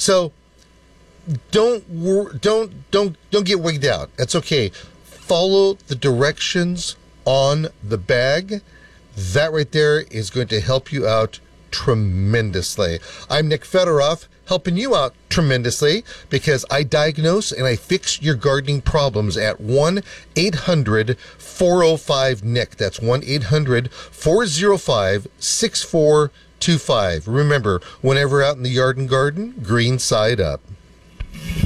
So don't get wigged out. That's okay. Follow the directions on the bag. That right there is going to help you out tremendously. I'm Nick Fedoroff, helping you out tremendously because I diagnose and I fix your gardening problems at 1-800-405-NICK. That's 1-800-405-6425. Remember, whenever out in the yard and garden, green side up.